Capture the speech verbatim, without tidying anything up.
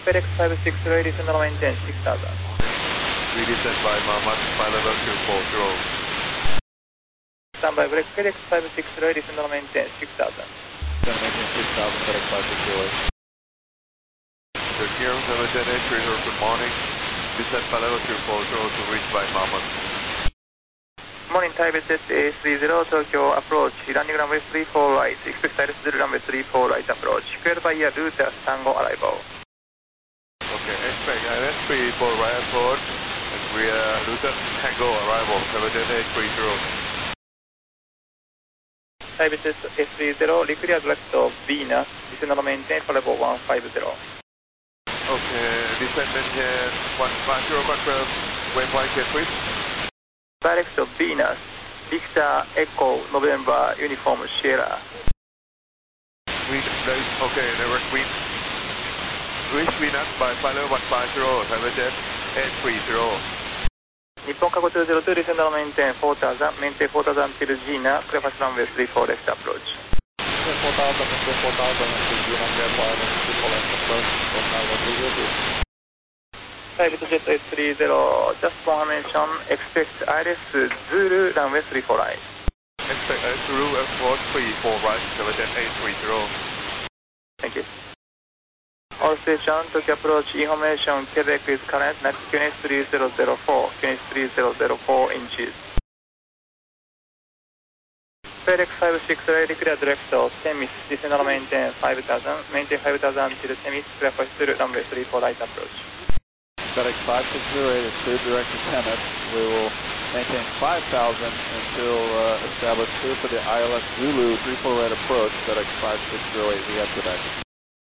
FedEx five six zero eight, descend runway maintain six thousand. Redescend by Mama, fly level two four zero. Standby break, FedEx five six zero eight, descend runway maintain six thousand. Descend maintain six thousand, FedEx five six zero eight. Tokyo, seven ten eight three zero, good morning. Descend by level two four zero to reach by Mama. Morning, Taipei Jet A three zero, Tokyo approach, landing runway three four right, expect Iris Zulu runway three four right approach, cleared by your route as Tango arrival. Okay, expect Iris three four right approach, and we are route Tango arrival, seven ten eight three zero. Taipei Jet A three zero, reclear direct of Venus, descend and maintain for level one five zero. Okay, descend maintain one five zero, confirm, waypoint get please. Direct of Venus, Victor Echo November Uniform Sierra. Wind, okay, direct wind. Reach Venus by pilot one five zero, seven jet eight three zero. Nippon Cargo two zero two, descend and maintain four thousand, maintain four thousand till Gina, clear fast runway three four left approach. four thousand, maintain four thousand, until Gina, clear flight three four left approach, four thousand three zero two. Taipei Jet A three zero, just confirmation, expect Iris Zulu runway three four right. Expect Iris Zulu approach three four right, seven jet eight three zero. Thank you. All station, Tokyo approach information, Quebec is current, Q N H three zero zero four, Q N H three zero zero four inches. FedEx five six zero eight, clear direct to Temis, descend and maintain five thousand, maintain five thousand till Temis, clear for Zulu runway three four right approach. FedEx five six zero eight is cleared direct to Temis. We will maintain five thousand until uh, established clear for the I L S Zulu three four right approach, FedEx five six zero eight via Quebec.